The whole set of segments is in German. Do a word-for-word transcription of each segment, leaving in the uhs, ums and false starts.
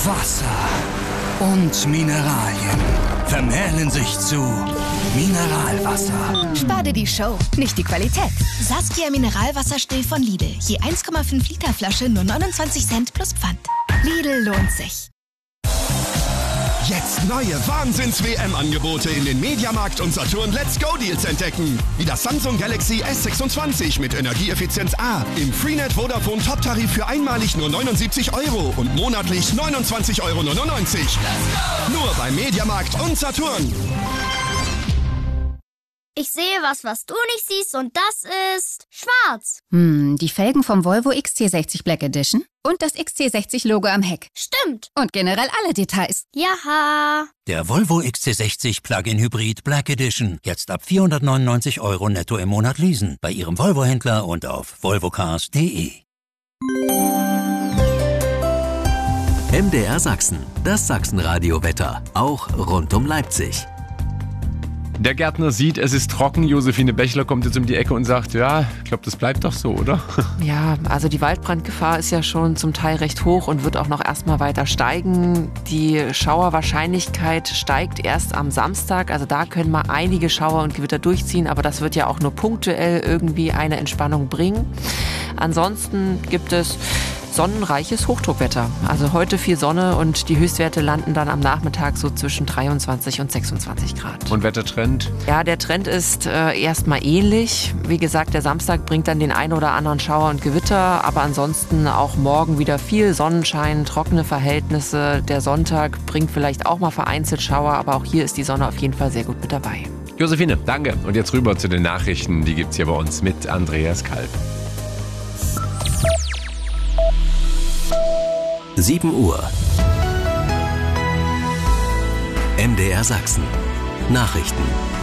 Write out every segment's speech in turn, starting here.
Wasser und Mineralien vermählen sich zu Mineralwasser. Spar dir die Show, nicht die Qualität. Saskia Mineralwasserstill von Lidl. Je eins Komma fünf Liter Flasche nur neunundzwanzig Cent plus Pfand. Lidl lohnt sich. Jetzt neue Wahnsinns-W M-Angebote in den Mediamarkt und Saturn Let's Go Deals entdecken. Wie das Samsung Galaxy S sechsundzwanzig mit Energieeffizienz A im Freenet Vodafone Top-Tarif für einmalig nur neunundsiebzig Euro und monatlich neunundzwanzig Euro neunundneunzig. Nur beim Mediamarkt und Saturn. Ich sehe was, was du nicht siehst, und das ist schwarz. Hm, die Felgen vom Volvo X C sechzig Black Edition und das X C sechzig Logo am Heck. Stimmt. Und generell alle Details. Jaha. Der Volvo X C sechzig Plug-in Hybrid Black Edition. Jetzt ab vierhundertneunundneunzig Euro netto im Monat leasen. Bei Ihrem Volvo-Händler und auf volvocars punkt de. M D R Sachsen, das Sachsenradio-Wetter, auch rund um Leipzig. Der Gärtner sieht, es ist trocken. Josephine Bächler kommt jetzt um die Ecke und sagt, ja, ich glaube, das bleibt doch so, oder? Ja, also die Waldbrandgefahr ist ja schon zum Teil recht hoch und wird auch noch erstmal weiter steigen. Die Schauerwahrscheinlichkeit steigt erst am Samstag. Also da können mal einige Schauer und Gewitter durchziehen, aber das wird ja auch nur punktuell irgendwie eine Entspannung bringen. Ansonsten gibt es sonnenreiches Hochdruckwetter. Also heute viel Sonne und die Höchstwerte landen dann am Nachmittag so zwischen dreiundzwanzig und sechsundzwanzig Grad. Und Wettertrend? Ja, der Trend ist äh, erstmal ähnlich. Wie gesagt, der Samstag bringt dann den einen oder anderen Schauer und Gewitter, aber ansonsten auch morgen wieder viel Sonnenschein, trockene Verhältnisse. Der Sonntag bringt vielleicht auch mal vereinzelt Schauer, aber auch hier ist die Sonne auf jeden Fall sehr gut mit dabei. Josephine, danke. Und jetzt rüber zu den Nachrichten. Die gibt's hier bei uns mit Andreas Kalb. sieben Uhr. M D R Sachsen. Nachrichten.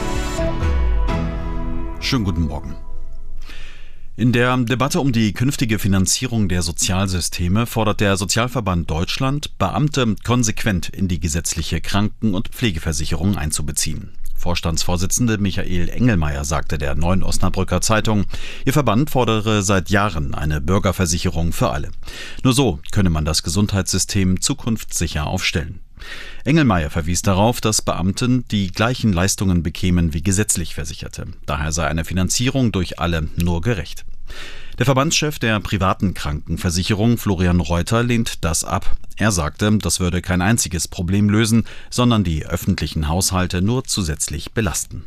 Schönen guten Morgen. In der Debatte um die künftige Finanzierung der Sozialsysteme fordert der Sozialverband Deutschland, Beamte konsequent in die gesetzliche Kranken- und Pflegeversicherung einzubeziehen. Vorstandsvorsitzende Michael Engelmeier sagte der Neuen Osnabrücker Zeitung, ihr Verband fordere seit Jahren eine Bürgerversicherung für alle. Nur so könne man das Gesundheitssystem zukunftssicher aufstellen. Engelmeier verwies darauf, dass Beamten die gleichen Leistungen bekämen wie gesetzlich Versicherte. Daher sei eine Finanzierung durch alle nur gerecht. Der Verbandschef der privaten Krankenversicherung, Florian Reuter, lehnt das ab. Er sagte, das würde kein einziges Problem lösen, sondern die öffentlichen Haushalte nur zusätzlich belasten.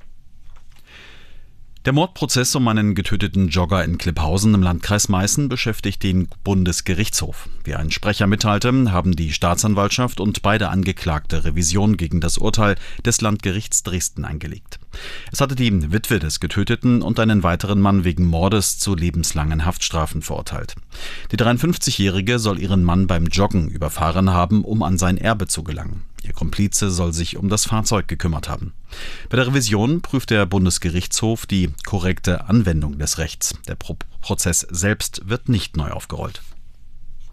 Der Mordprozess um einen getöteten Jogger in Klipphausen im Landkreis Meißen beschäftigt den Bundesgerichtshof. Wie ein Sprecher mitteilte, haben die Staatsanwaltschaft und beide Angeklagte Revision gegen das Urteil des Landgerichts Dresden eingelegt. Es hatte die Witwe des Getöteten und einen weiteren Mann wegen Mordes zu lebenslangen Haftstrafen verurteilt. Die dreiundfünfzigjährige soll ihren Mann beim Joggen überfahren haben, um an sein Erbe zu gelangen. Ihr Komplize soll sich um das Fahrzeug gekümmert haben. Bei der Revision prüft der Bundesgerichtshof die korrekte Anwendung des Rechts. Der Pro- Prozess selbst wird nicht neu aufgerollt.